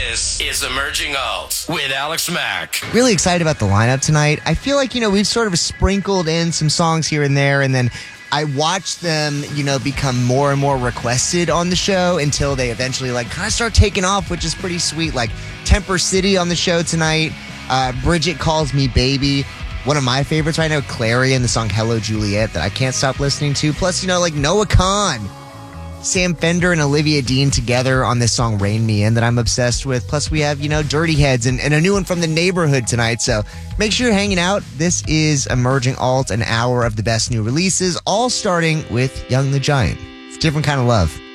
This is Emerging Alt with Alex Mack. Really excited about the lineup tonight. I feel like, we've sort of sprinkled in some songs here and there, and then I watched them, become more and more requested on the show until they eventually kind of start taking off, which is pretty sweet. Like Temper City on the show tonight. Bridget Calls Me Baby. One of my favorites right now, Clarion, the song Hello Juliet that I can't stop listening to. Plus, Noah Kahan. Sam Fender and Olivia Dean together on this song Rain Me In that I'm obsessed with. Plus we have, Dirty Heads and a new one from The Neighborhood tonight. So make sure you're hanging out. This is Emerging Alt, an hour of the best new releases, all starting with Young the Giant. It's a different kind of love.